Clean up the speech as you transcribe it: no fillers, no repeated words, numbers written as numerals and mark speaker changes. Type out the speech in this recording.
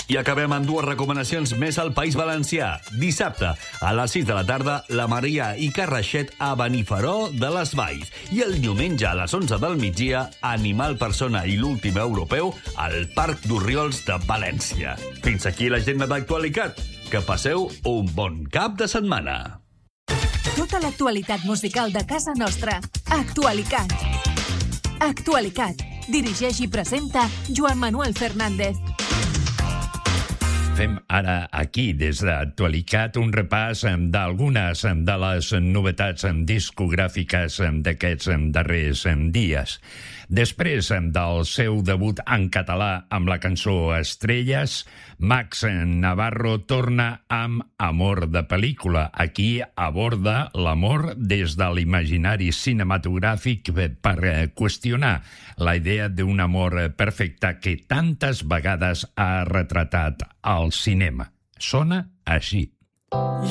Speaker 1: I acabem amb dues recomanacions més al País Valencià. Dissabte, a les 6 de la tarda, la Maria i Carraixet a Benifaró de les Valls. I el diumenge a les 11 del migdia, Animal Persona i l'últim europeu al Parc d'Orriols de València. Fins aquí l'agenda d'actualitat. Que passeu un bon cap de setmana.
Speaker 2: Tota l'actualitat musical de casa nostra. Actualicat. Actualicat. Dirigeix i presenta Joan Manuel Fernández.
Speaker 3: Fem ara aquí, des d'Actualicat, un repàs d'algunes de les novetats discogràfiques d'aquests darrers dies. Després del seu debut en català amb la cançó Estrelles, Max Navarro torna amb Amor de pel·lícula. Aquí aborda l'amor des de l'imaginari cinematogràfic per qüestionar la idea d'un amor perfecte que tantes vegades ha retratat al cinema. Sona així.